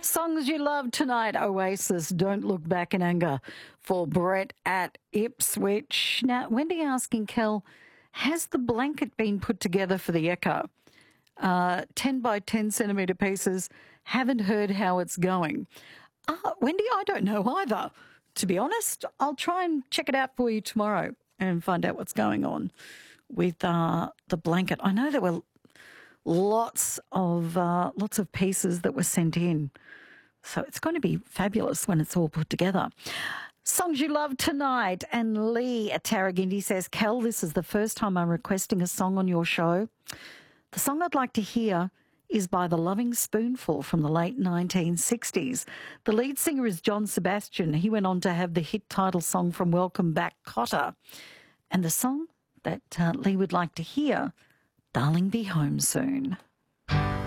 Songs you love tonight, Oasis, Don't Look Back in Anger, for Brett at Ipswich. Now, Wendy asking Kel, has the blanket been put together for the Echo? 10 by 10 centimetre pieces, haven't heard how it's going. Wendy, I don't know either, to be honest. I'll try and check it out for you tomorrow and find out what's going on with the blanket. I know there were lots of pieces that were sent in. So it's going to be fabulous when it's all put together. Songs you love tonight. And Lee at Tarragindi says, Kel, this is the first time I'm requesting a song on your show. The song I'd like to hear is by The Loving Spoonful from the late 1960s. The lead singer is John Sebastian. He went on to have the hit title song from Welcome Back, Kotter. And the song that Lee would like to hear, Darling Be Home Soon.